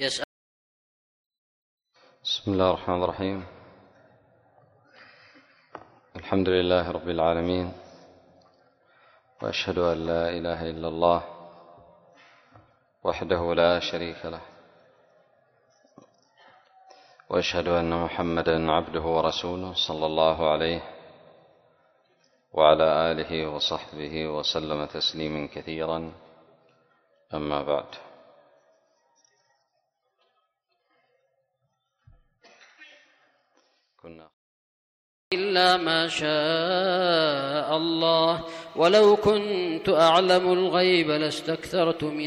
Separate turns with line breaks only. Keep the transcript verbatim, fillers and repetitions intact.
يسأل.
بسم الله الرحمن الرحيم. الحمد لله رب العالمين، وأشهد أن لا إله إلا الله وحده لا شريك له، وأشهد أن محمدًا عبده ورسوله صلى الله عليه وعلى آله وصحبه وسلم تسليما كثيرا. أما بعد، كنا
إلا ما شاء الله، ولو كنت أعلم الغيب لاستكثرت من